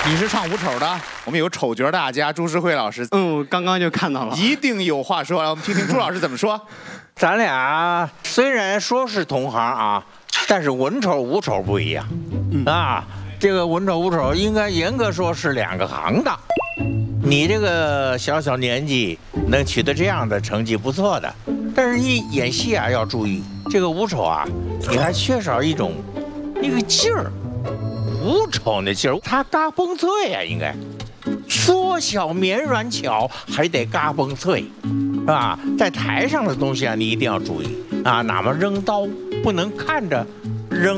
你是唱武丑的，我们有丑角大家朱世慧老师。 嗯，刚刚就看到了， 一定有话说。来，我们听听朱老师怎么说。 咱俩虽然说是同行啊，但是文丑武丑不一样。啊，这个文丑武丑应该严格说是两个行当。你这个小年纪能取得这样的成绩不错的，但是一演戏啊要注意，这个武丑啊，你还缺少一个劲儿。武丑那劲儿，他嘎嘣脆啊，应该缩小绵软巧，还得嘎嘣脆，是吧？在台上的东西啊，你一定要注意啊，哪怕扔刀不能看着扔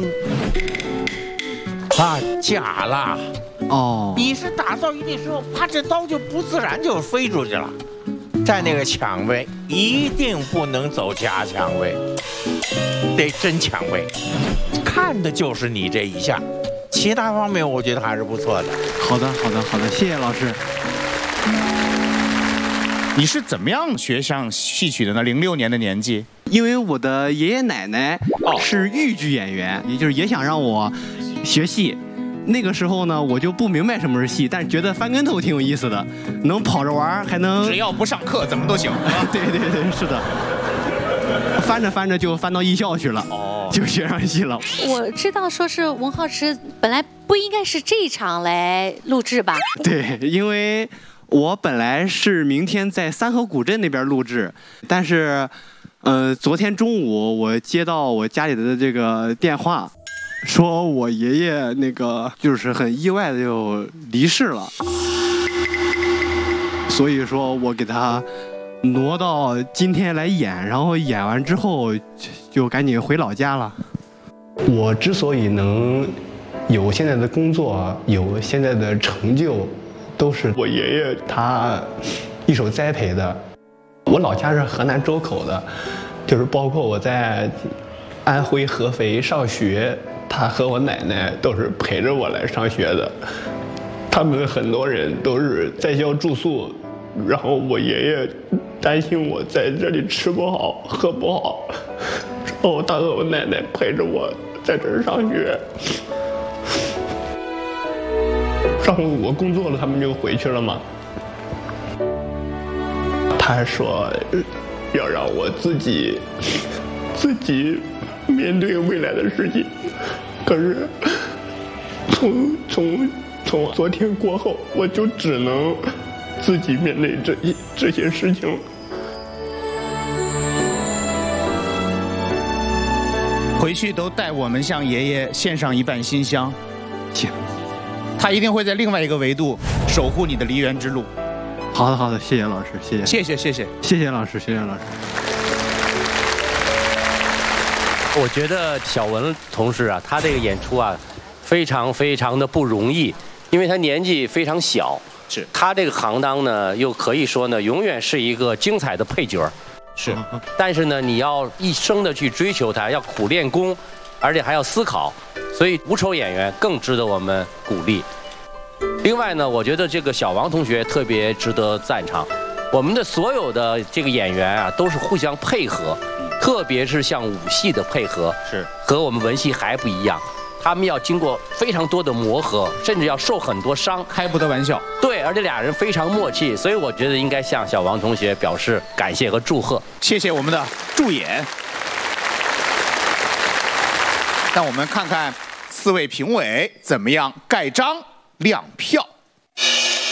啊，假了哦。 你是打到一定时候，啪，这刀就不自然就飞出去了。在那个抢位，一定不能走假抢位，得真抢位，看的就是你这一下。其他方面我觉得还是不错的。 好的，谢谢老师。 你是怎么样学上戏曲的呢？06年的年纪， 因为我的爷爷奶奶是豫剧演员，也就是也想让我学戏。那个时候呢，我就不明白什么是戏，但是觉得翻跟头挺有意思的，能跑着玩，还能只要不上课怎么都行。 对，是的。翻着翻着就翻到艺校去了，就学上戏了。 我知道说是文浩池本来不应该是这一场来录制吧？ 对，因为我本来是明天在三河古镇那边录制，但是，昨天中午我接到我家里的这个电话，说我爷爷那个就是很意外的就离世了，所以说我给他挪到今天来演，然后演完之后就赶紧回老家了。我之所以能有现在的工作，有现在的成就，都是我爷爷他一手栽培的。我老家是河南周口的，就是包括我在安徽合肥上学，他和我奶奶都是陪着我来上学的。他们很多人都是在校住宿，然后我爷爷担心我在这里吃不好喝不好，之后他和我奶奶陪着我在这儿上学。上午我工作了，他们就回去了嘛。他说要让我自己面对未来的事情，可是从昨天过后，我就只能自己面对这些事情了。 回去都带我们向爷爷献上一半馨香。 行， 他一定会在另外一个维度守护你的梨园之路。 好的，谢谢老师，谢谢老师，谢谢老师。 我觉得小文同事啊，他这个演出啊，非常的不容易，因为他年纪非常小， 是他这个行当呢，又可以说呢，永远是一个精彩的配角， 是， 但是呢，你要一生的去追求它，要苦练功，而且还要思考，所以武丑演员更值得我们鼓励。另外呢，我觉得这个小王同学特别值得赞赏。我们的所有的这个演员啊，都是互相配合，特别是像武戏的配合， 是和我们文戏还不一样。他们要经过非常多的磨合，甚至要受很多伤， 开不得玩笑。 对，而且俩人非常默契，所以我觉得应该向小王同学表示感谢和祝贺。 谢谢我们的助演。那我们看看4位评委怎么样盖章亮票。